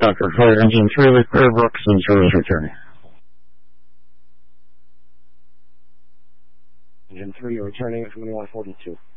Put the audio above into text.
Dr. Troy, engine 3 with Clear Brooks and service returning. Engine 3, you're returning at 2142.